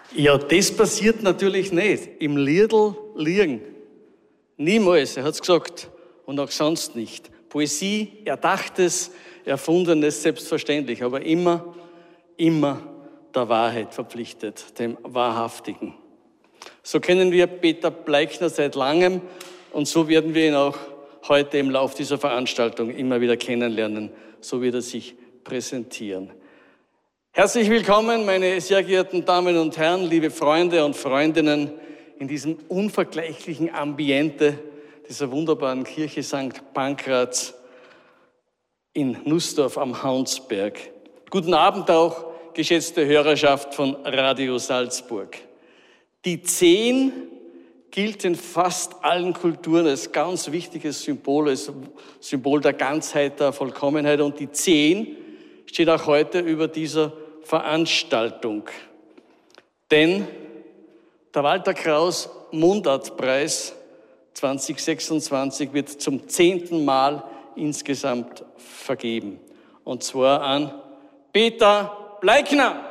Ja, das passiert natürlich nicht. Im Liedl liegen. Niemals, er hat's gesagt. Und auch sonst nicht. Poesie, Erdachtes, Erfundenes, selbstverständlich. Aber immer der Wahrheit verpflichtet, dem Wahrhaftigen. So kennen wir Peter Bleichner seit langem und so werden wir ihn auch heute im Lauf dieser Veranstaltung immer wieder kennenlernen. So wird er sich präsentieren. Herzlich willkommen, meine sehr geehrten Damen und Herren, liebe Freunde und Freundinnen, in diesem unvergleichlichen Ambiente dieser wunderbaren Kirche St. Pankraz in Nussdorf am Haunsberg. Guten Abend auch, geschätzte Hörerschaft von Radio Salzburg. Die 10 gilt in fast allen Kulturen als ganz wichtiges Symbol, als Symbol der Ganzheit, der Vollkommenheit. Und die 10 steht auch heute über dieser Veranstaltung. Denn der Walter Kraus Mundartpreis 2026 wird zum 10. Mal insgesamt vergeben. Und zwar an Peter Bleichner.